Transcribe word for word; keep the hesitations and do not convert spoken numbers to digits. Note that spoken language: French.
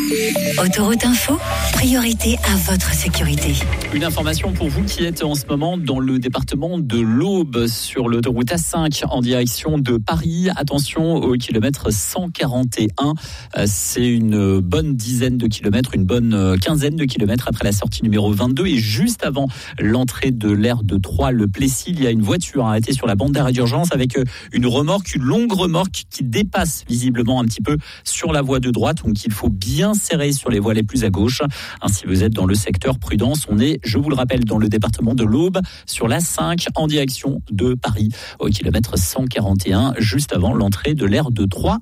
Autoroute Info, priorité à votre sécurité. Une information pour vous qui êtes en ce moment dans le département de l'Aube sur l'autoroute A cinq en direction de Paris. Attention au kilomètre cent quarante et un. C'est une bonne dizaine de kilomètres, une bonne quinzaine de kilomètres après la sortie numéro vingt-deux et juste avant l'entrée de l'aire de Troyes, le Plessis. Il y a une voiture arrêtée sur la bande d'arrêt d'urgence avec une remorque, une longue remorque qui dépasse visiblement un petit peu sur la voie de droite. Donc il faut bien serrer sur les voies les plus à gauche. Ainsi vous êtes dans le secteur prudence. On est, je vous le rappelle, dans le département de l'Aube sur l'A cinq en direction de Paris au kilomètre cent quarante et un juste avant l'entrée de l'aire de Troyes.